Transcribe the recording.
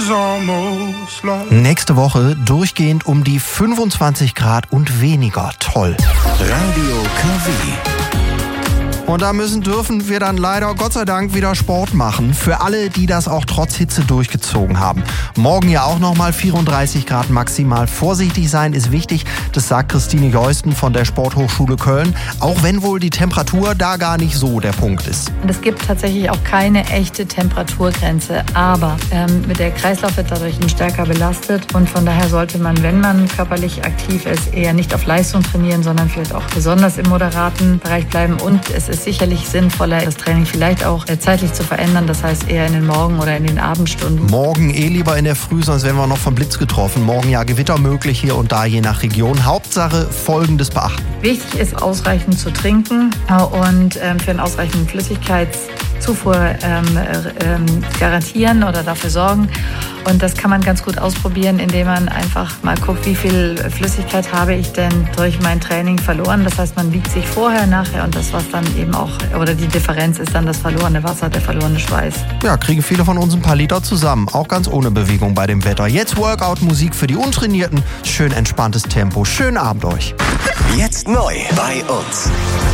Nächste Woche durchgehend um die 25 Grad und weniger. Toll. Radio KW. Und da dürfen wir dann leider, Gott sei Dank, wieder Sport machen. Für alle, die das auch trotz Hitze durchgezogen haben. Morgen ja auch nochmal 34 Grad maximal. Vorsichtig sein ist wichtig, das sagt Christine Jeusten von der Sporthochschule Köln. Auch wenn wohl die Temperatur da gar nicht so der Punkt ist. Und es gibt tatsächlich auch keine echte Temperaturgrenze. Aber mit der Kreislauf wird dadurch stärker belastet. Und von daher sollte man, wenn man körperlich aktiv ist, eher nicht auf Leistung trainieren, sondern vielleicht auch besonders im moderaten Bereich bleiben. Und es ist sicherlich sinnvoller, das Training vielleicht auch zeitlich zu verändern. Das heißt eher in den Morgen- oder in den Abendstunden. Morgen lieber in der Früh, sonst werden wir noch vom Blitz getroffen. Morgen ja Gewitter möglich hier und da, je nach Region. Hauptsache Folgendes beachten. Wichtig ist, ausreichend zu trinken und für einen ausreichenden Flüssigkeitszufuhr garantieren oder dafür sorgen. Und das kann man ganz gut ausprobieren, indem man einfach mal guckt, wie viel Flüssigkeit habe ich denn durch mein Training verloren. Das heißt, man wiegt sich vorher, nachher und das, was dann eben auch, oder die Differenz ist dann das verlorene Wasser, der verlorene Schweiß. Ja, kriegen viele von uns ein paar Liter zusammen, auch ganz ohne Bewegung bei dem Wetter. Jetzt Workout-Musik für die Untrainierten, schön entspanntes Tempo. Schönen Abend euch. Jetzt neu bei uns.